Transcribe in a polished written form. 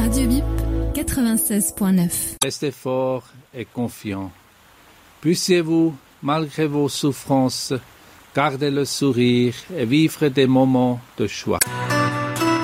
Radio Bip 96.9. Restez forts et confiants. Puissiez-vous, malgré vos souffrances, garder le sourire et vivre des moments de joie.